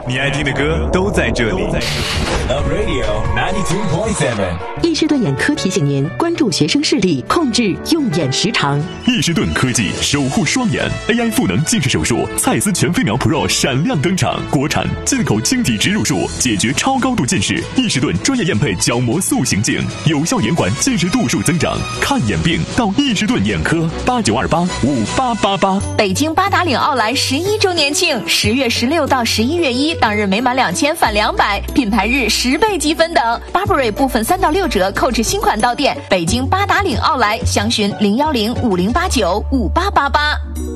你爱听的歌都在这里。 Love Radio 92.7。 易士顿眼科提醒您关注学生视力，控制用眼时长。 易士顿科技守护双眼 AI 赋能近视手术，蔡司全飞秒 Pro 闪亮登场，国产进口晶体植入术，解决超高度近视。易士顿专业验配角膜塑形镜，有效延缓近视度数增长。看眼病到易士顿眼科，89285888。 北京八达岭奥莱11周年庆，10月16到11月1，当日每满2000返200，品牌日10倍积分等。Burberry 部分3到6折，购置新款到店。北京八达岭奥莱，详询01050895888。